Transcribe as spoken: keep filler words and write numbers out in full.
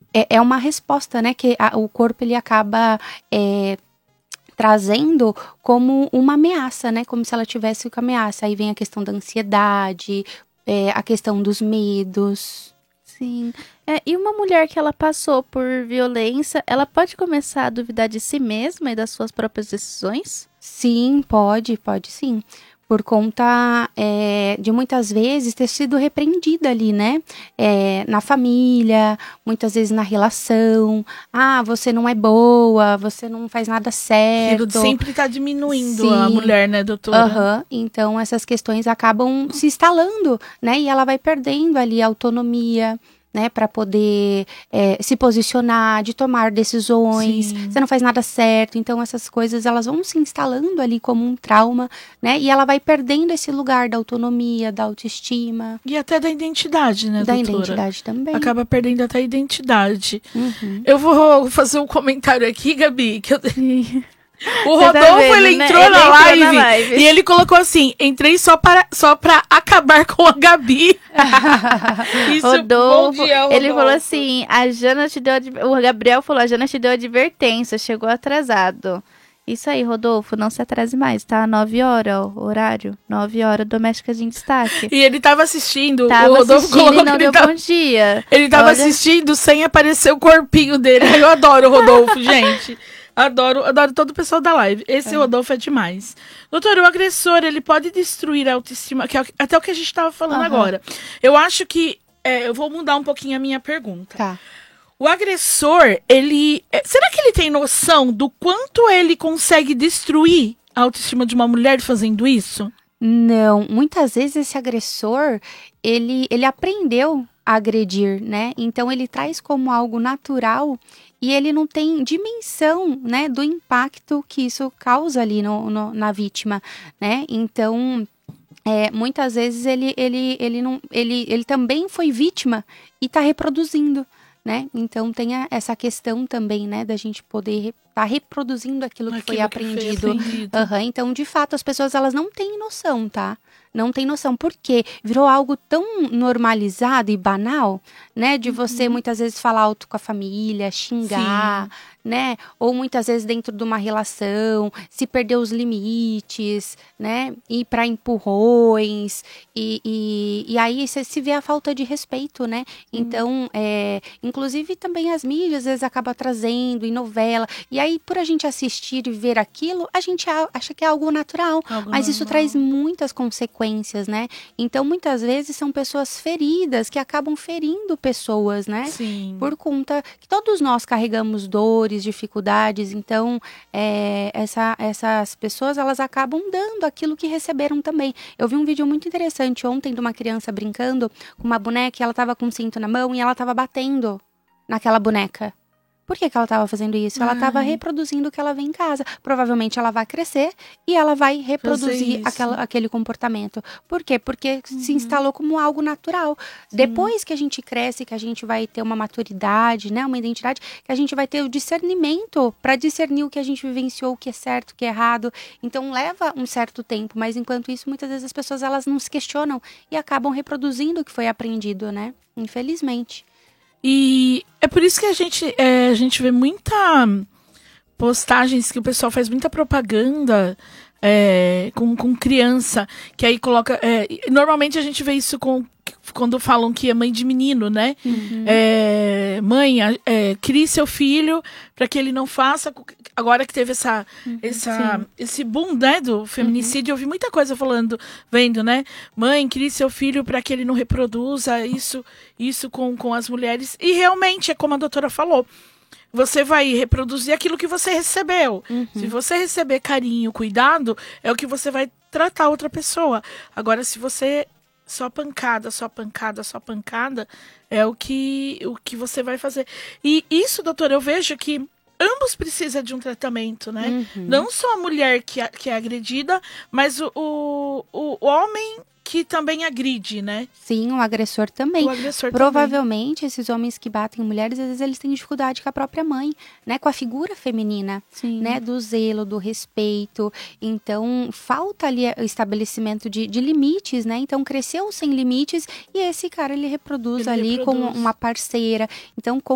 é, é uma resposta, né? Que a, o corpo, ele acaba é, trazendo como uma ameaça, né? Como se ela tivesse com ameaça. Aí vem a questão da ansiedade, é, a questão dos medos. Sim. É, e uma mulher que ela passou por violência, ela pode começar a duvidar de si mesma e das suas próprias decisões? Sim, pode, pode sim. Por conta é, de muitas vezes ter sido repreendida ali, né? É, na família, muitas vezes na relação. Ah, você não é boa, você não faz nada certo. Aquilo sempre tá diminuindo Sim. a mulher, né, doutora? Aham. Então, essas questões acabam se instalando, né? E ela vai perdendo ali a autonomia, né, para poder é, se posicionar, de tomar decisões. Sim. Você não faz nada certo, então essas coisas elas vão se instalando ali como um trauma, né, e ela vai perdendo esse lugar da autonomia, da autoestima. E até da identidade, né, da doutora? Da identidade também. Acaba perdendo até a identidade. Uhum. Eu vou fazer um comentário aqui, Gabi, que eu... O Você Rodolfo, tá vendo, ele, né? entrou, Ele na entrou live, na live. E ele colocou assim, entrei só para, só pra acabar com a Gabi. Isso, Rodolfo, bom dia, Rodolfo. Ele falou assim, a Jana te deu, adver- o Gabriel falou, a Jana te deu advertência, chegou atrasado. Isso aí, Rodolfo, não se atrase mais, tá? Nove horas, ó, o horário, nove horas, Domésticas em Destaque. E ele tava assistindo, Tava o Rodolfo assistindo colocou e não que deu ele tava, bom dia. ele tava Olha- assistindo sem aparecer o corpinho dele. Eu adoro o Rodolfo, gente. Adoro, adoro todo o pessoal da live. Esse É. Rodolfo é demais. Doutor, o agressor, ele pode destruir a autoestima, que é até o que a gente tava falando Aham. agora. Eu acho que, é, eu vou mudar um pouquinho a minha pergunta. Tá. O agressor, ele... é, será que ele tem noção do quanto ele consegue destruir a autoestima de uma mulher fazendo isso? Não, muitas vezes esse agressor, ele, ele aprendeu a agredir, né? Então ele traz como algo natural e ele não tem dimensão, né, do impacto que isso causa ali no, no- na vítima, né? Então, é, muitas vezes ele, ele, ele, não, ele, ele também foi vítima e está reproduzindo, né? Então tem a- essa questão também, né, da gente poder estar reproduzindo aquilo que foi Aquilo que foi aprendido. aprendido. Aham, então, de fato, as pessoas elas não têm noção, tá? Não tem noção. Por quê? Virou algo tão normalizado e banal, né? De você, muitas vezes, falar alto com a família, xingar, né? Ou muitas vezes dentro de uma relação, se perder os limites, né? Ir para empurrões. E, e, e aí você se vê a falta de respeito, né? Então, é, inclusive também as mídias, às vezes, acabam trazendo em novela. E aí, por a gente assistir e ver aquilo, a gente a- acha que é algo natural. Algo Mas isso normal. traz muitas consequências, né? Então, muitas vezes, são pessoas feridas que acabam ferindo pessoas, né? Sim. Por conta que todos nós carregamos dores, dificuldades. Então, é, essa- essas pessoas, elas acabam dando aquilo que receberam também. Eu vi um vídeo muito interessante ontem de uma criança brincando com uma boneca e ela estava com um cinto na mão e ela estava batendo naquela boneca. Por que, que ela estava fazendo isso? Ela estava Ai. reproduzindo o que ela vê em casa. Provavelmente ela vai crescer e ela vai reproduzir isso. aquela, aquele comportamento. Por quê? Porque se instalou como algo natural. Depois que a gente cresce, que a gente vai ter uma maturidade, né, uma identidade, que a gente vai ter o discernimento para discernir o que a gente vivenciou, o que é certo, o que é errado. Então leva um certo tempo, mas enquanto isso, muitas vezes as pessoas elas não se questionam e acabam reproduzindo o que foi aprendido, né? Infelizmente. E é por isso que a gente, é, a gente vê muita postagens que o pessoal faz muita propaganda é, com, com criança, que aí coloca... é, normalmente a gente vê isso com, quando falam que é mãe de menino, né? É, mãe, a- é, crie seu filho para que ele não faça... co- Agora que teve essa, essa, esse boom, né, do feminicídio, eu vi muita coisa falando, vendo, né? Mãe, crie seu filho para que ele não reproduza isso, isso com, com as mulheres. E realmente, é como a doutora falou, você vai reproduzir aquilo que você recebeu. Se você receber carinho, cuidado, é o que você vai tratar a outra pessoa. Agora, se você só pancada, só pancada, só pancada, é o que, o que você vai fazer. E isso, doutora, eu vejo que ambos precisam de um tratamento, né? Não só a mulher que, é- que é agredida, mas o, o, o homem que também agride, né? Sim, o agressor também. O agressor Provavelmente, esses homens que batem em mulheres, às vezes eles têm dificuldade com a própria mãe, né? Com a figura feminina, Sim. né? Do zelo, do respeito. Então, falta ali o estabelecimento de, de limites, né? Então, cresceu sem limites e esse cara, ele reproduz Ele ali reproduz. com uma parceira. Então, com